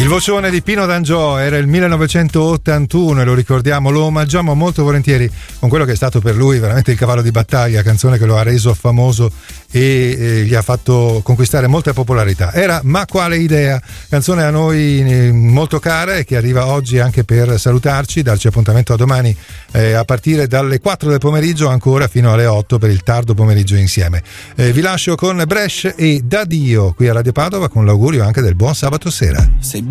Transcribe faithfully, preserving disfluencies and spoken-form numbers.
Il vocione di Pino D'Angiò era il millenovecentottantuno e lo ricordiamo, lo omaggiamo molto volentieri con quello che è stato per lui veramente il cavallo di battaglia, canzone che lo ha reso famoso e eh, gli ha fatto conquistare molta popolarità. Era Ma quale idea, canzone a noi eh, molto cara e che arriva oggi anche per salutarci, darci appuntamento a domani eh, a partire dalle quattro del pomeriggio ancora fino alle otto per il tardo pomeriggio insieme. Eh, vi lascio con Bresh e Da Dio qui a Radio Padova con l'augurio anche del buon sabato sera. Sei